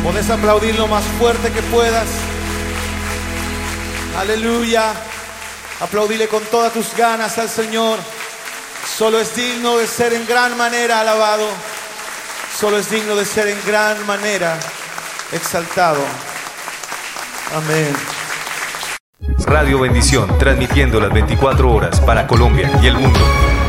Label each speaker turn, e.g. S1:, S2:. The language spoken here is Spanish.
S1: Puedes aplaudir lo más fuerte que puedas. Aleluya. Aplaudile con todas tus ganas al Señor. Solo es digno de ser en gran manera alabado. Solo es digno de ser en gran manera exaltado. Amén.
S2: Radio Bendición, transmitiendo las 24 horas para Colombia y el mundo.